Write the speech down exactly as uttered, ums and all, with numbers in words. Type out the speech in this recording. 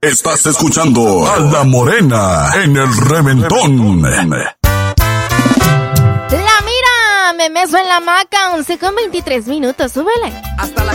Estás escuchando a La Morena en el Reventón. La mira, me meso en la hamaca, once con veintitrés minutos, súbele. Hasta la